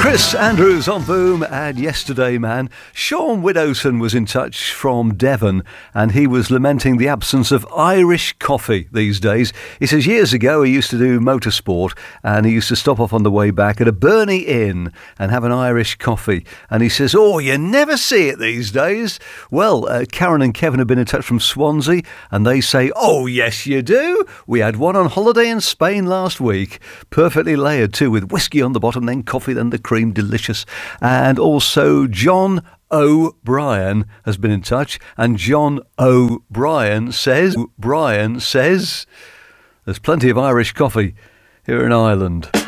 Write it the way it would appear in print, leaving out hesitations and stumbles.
Chris Andrews on Boom, and yesterday, man, Sean Widowson was in touch from Devon, and he was lamenting the absence of Irish coffee these days. He says years ago he used to do motorsport, and he used to stop off on the way back at a Burney Inn and have an Irish coffee. And he says, oh, you never see it these days. Well, Karen and Kevin have been in touch from Swansea, and they say, oh, yes, you do. We had one on holiday in Spain last week, perfectly layered too, with whiskey on the bottom, then coffee, then the cream, delicious. And also John O'Brien has been in touch, and John O'Brien says there's plenty of Irish coffee here in Ireland.